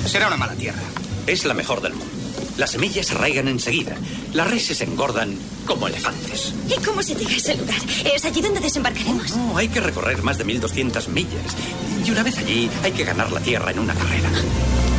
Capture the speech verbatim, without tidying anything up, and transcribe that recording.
Será una mala tierra. Es la mejor del mundo. Las semillas se arraigan enseguida. Las reses engordan como elefantes. ¿Y cómo se llega a ese lugar? ¿Es allí donde desembarcaremos? No, hay que recorrer más de mil doscientas millas. Y una vez allí, hay que ganar la tierra en una carrera.